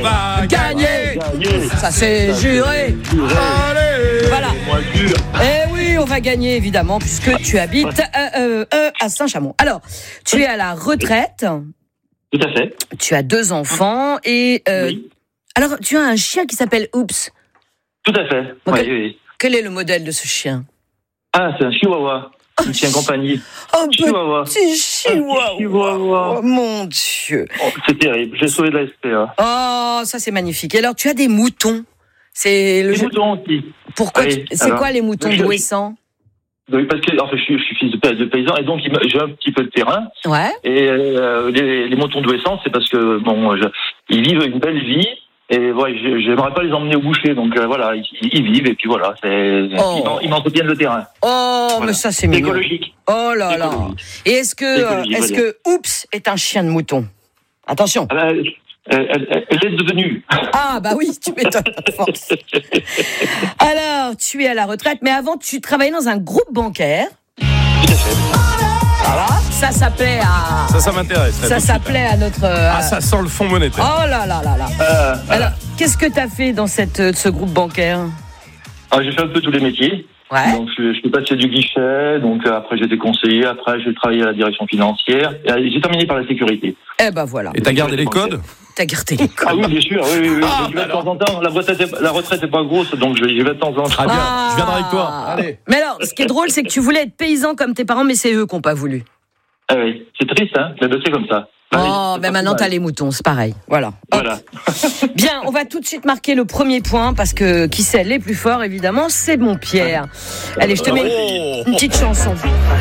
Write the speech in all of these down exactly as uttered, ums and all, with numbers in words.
va gagner. gagner. Ça c'est juré. Allez. Voilà. Moi, dur. Eh oui, on va gagner évidemment puisque tu habites euh, euh, euh, à Saint-Chamond. Alors, tu es à la retraite. Tout à fait. Tu as deux enfants et euh, Oui. alors tu as un chien qui s'appelle Oops. Tout à fait. Ok. Oui, oui. Quel est le modèle de ce chien? Ah, c'est un chihuahua. Il tient compagnie. Oh, Chihuahua. petit chihuahua. Un petit chihuahua. Oh, mon Dieu. Oh, c'est terrible. J'ai sauvé de la S P A. Oh, ça c'est magnifique. Et alors, tu as des moutons. C'est le Les jeu- moutons aussi. Pourquoi Oui, tu- C'est alors, quoi les moutons je- douessants? Oui, parce que en fait, je, suis, je suis fils de, pa- de paysan et donc il me- j'ai un petit peu de terrain. Ouais. Et euh, les, les moutons douessants, c'est parce que bon, je, ils vivent une belle vie. Et voilà, je- j'aimerais pas les emmener au boucher, donc euh, voilà, ils, ils vivent et puis voilà, c'est, Oh. ils, m'en- ils m'entretiennent le terrain. Oh, Voilà. mais ça c'est C'est mignon. écologique. Oh là là. Écologique. Et est-ce que, euh, Écologique, est-ce voilà. que Oops est un chien de mouton? Attention. Ah bah, elle, elle, elle, elle est devenue. Ah bah oui, tu m'étonnes. à force. Alors, tu es à la retraite, mais avant, tu travaillais dans un groupe bancaire. Tout à fait. Voilà. Ça s'appelait à. Ça, ça m'intéresse. là, Ça tout de suite. s'appelait à notre. euh, Ah, ça sent le fonds monétaire. Oh là là là là. Euh, Alors, qu'est-ce que tu as fait dans cette, euh, ce groupe bancaire? alors, j'ai fait un peu tous les métiers. Ouais. Donc, je, je suis passé du guichet, donc euh, après j'étais conseiller, après j'ai travaillé à la direction financière, et euh, j'ai terminé par la sécurité. Eh ben voilà. Et t'as gardé les codes? T'as gardé les codes. Ah oui, bien sûr, oui, oui, oui. Ah, Je vais de temps en temps, la retraite, est, la retraite est pas grosse, donc je, je vais de temps en Très temps. bien, Ah. je viendrai avec toi. Allez. Mais alors, ce qui est drôle, c'est que tu voulais être paysan comme tes parents, mais c'est eux qui n'ont pas voulu. Ah oui, c'est triste, hein, mais c'est comme ça. Oh, Ah oui, ben c'est maintenant pas t'as mal. les moutons, c'est pareil. Voilà. Hop. Voilà. Bien, on va tout de suite marquer le premier point parce que qui c'est les plus forts, évidemment, c'est mon Pierre. Allez, je te mets Oh. une petite chanson.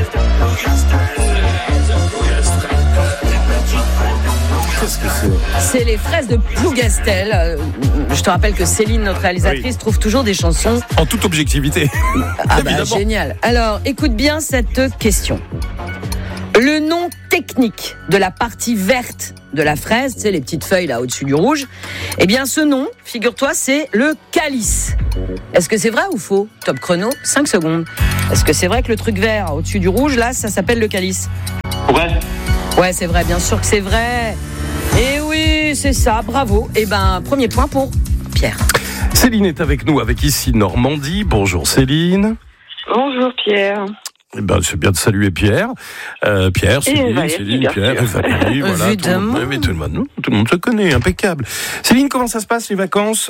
Qu'est-ce que c'est? C'est les fraises de Plougastel. Euh, Je te rappelle que Céline, notre réalisatrice, trouve toujours des chansons. En toute objectivité. Ah bah, Évidemment. génial. Alors, écoute bien cette question. Le nom technique de la partie verte de la fraise, tu sais, les petites feuilles là au-dessus du rouge, eh bien ce nom, figure-toi, c'est le calice. Est-ce que c'est vrai ou faux? Top chrono, cinq secondes. Est-ce que c'est vrai que le truc vert au-dessus du rouge, là, ça s'appelle le calice? Ouais. Ouais, c'est vrai, bien sûr que c'est vrai. Et oui, c'est ça, bravo. Eh ben, premier point pour Pierre. Céline est avec nous, avec ici Normandie. Bonjour Céline. Bonjour Pierre. Eh ben, c'est bien de saluer Pierre. Euh, Pierre, Céline, Valérie, Céline, bien Pierre, sûr. et Valérie, voilà. Tout le, Évidemment. monde, mais tout, le monde, tout le monde se connaît, impeccable. Céline, comment ça se passe les vacances?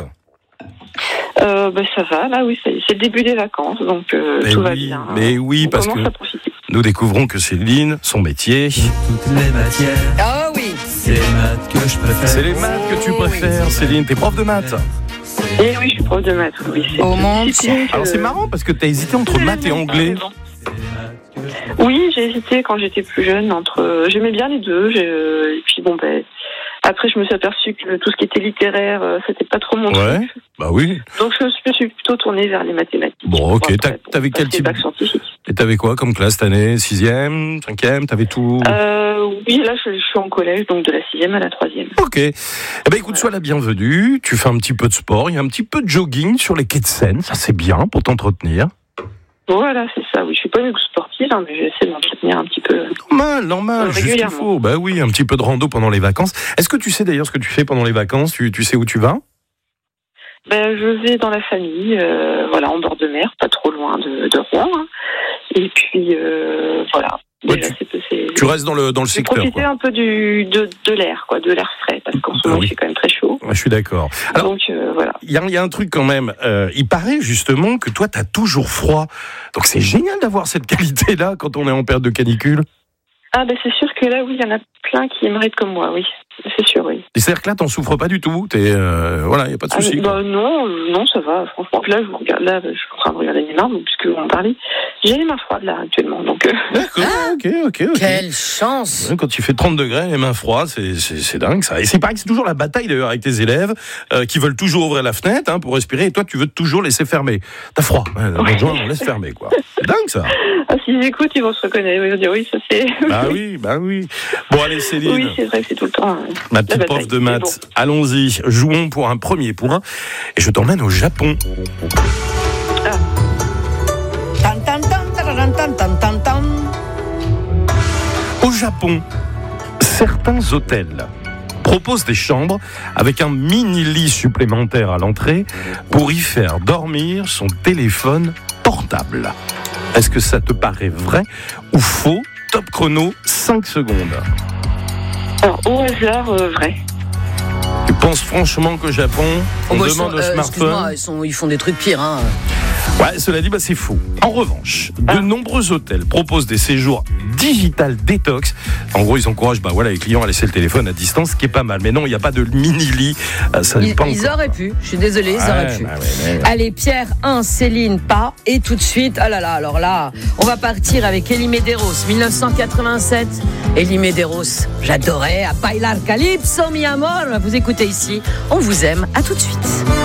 Euh, ben, ça va, là oui, c'est, c'est le début des vacances, donc euh, Mais tout va oui, bien. mais oui, On parce commence que à profiter. nous découvrons que Céline, son métier, Toutes les matières, Ah oui. c'est les maths que je préfère. c'est les maths que tu Oh, oui. préfères. Céline, t'es prof de maths. Et oui, je suis prof de maths, oui. C'est Oh, une mon discipline que- Alors c'est marrant parce que t'as hésité entre maths et anglais. Oui, j'ai hésité quand j'étais plus jeune entre. J'aimais bien les deux, j'ai... et puis bon ben. Après, je me suis aperçue que tout ce qui était littéraire, euh, c'était pas trop mon Ouais, truc. bah oui. Donc je me suis plutôt tournée vers les mathématiques. Bon, ok. Après, T'as- pour t'avais quel passer type le bac scientifique. Et t'avais quoi comme classe cette année? Sixième, cinquième, t'avais tout? Euh, oui, là, je, je suis en collège, donc de la sixième à la troisième. Ok. Eh ben écoute, sois la bienvenue. Tu fais un petit peu de sport, il y a un petit peu de jogging sur les quais de Seine. Ça c'est bien pour t'entretenir. Voilà, c'est ça. Oui, je suis pas une sportive, hein, mais j'essaie de m'entretenir un petit peu. Normal, normal, Euh, juste qu'il régulièrement. faut. Bah oui, un petit peu de rando pendant les vacances. Est-ce que tu sais d'ailleurs ce que tu fais pendant les vacances? Tu, tu sais où tu vas? Ben, je vais dans la famille, euh, voilà, en bord de mer, pas trop loin de, de Rouen. Hein. Et puis, euh, voilà. Ouais, Déjà, tu- c'est, c'est, Tu restes dans le, dans le je vais secteur, profiter quoi. un peu du, de, de l'air, quoi, de l'air frais, parce qu'en ce Ah moment, oui. c'est quand même très chaud. Ouais, je suis d'accord. Alors, Donc, euh, voilà. il y a, il y a un truc quand même. Euh, il paraît justement que toi, t'as toujours froid. Donc c'est génial d'avoir cette qualité-là quand on est en période de canicule. Ah, ben, c'est sûr que là, oui, il y en a plein qui aimeraient être comme moi, oui. C'est sûr, oui. Et c'est-à-dire que là, t'en souffres pas du tout. T'es, euh, voilà, il n'y a pas de Ah, souci. quoi. bah, non, euh, non, ça va, franchement. Puis là, je vous regarde, là, je suis en train de regarder mes mains, donc, puisque vous en parlez. J'ai les mains froides, là, actuellement, donc, euh, D'accord, ok, ok, ok. Quelle chance. Ouais, Quand il fait trente degrés, les mains froides, c'est, c'est, c'est dingue ça. Et c'est pareil que c'est toujours la bataille d'ailleurs avec tes élèves euh, qui veulent toujours ouvrir la fenêtre hein, pour respirer et toi tu veux toujours laisser fermer. T'as froid, hein, dans le joint, on laisse fermer quoi. C'est dingue ça. ah, s'ils écoutent, ils vont se reconnaître. Ils vont dire, oui, ça c'est. Bah oui, bah oui. Bon allez Céline, Oui, c'est vrai que c'est tout le temps. euh, ma la petite bataille. prof de Mais maths, allons-y, jouons pour un premier point et je t'emmène au Japon. Tan, tan, tan, tararan, tan, tan, tan, tan. Au Japon, certains hôtels propose des chambres avec un mini-lit supplémentaire à l'entrée pour y faire dormir son téléphone portable. Est-ce que ça te paraît vrai ou faux? Top chrono, cinq secondes. Alors, au hasard, euh, vrai. Tu penses franchement qu'au Japon, on Oh, bah, demande sont, au euh, smartphone? excuse-moi, ils, sont, ils font des trucs pires. Hein. Ouais, cela dit, bah, c'est faux. En revanche, de nombreux hôtels proposent des séjours digital détox. En gros, ils encouragent bah, voilà, les clients à laisser le téléphone à distance, ce qui est pas mal. Mais non, il n'y a pas de mini-lit. Ça Ils, pas ils auraient pu, je suis désolée, ils Ouais, auraient pu. bah ouais, ouais. Allez, Pierre un, Céline pas. Et tout de suite, ah là là, alors là, on va partir avec Elie Medeiros, dix-neuf cent quatre-vingt-sept. Elie Medeiros, j'adorais, à bailar calypso, mi amor. Vous écoutez ici, on vous aime, à tout de suite.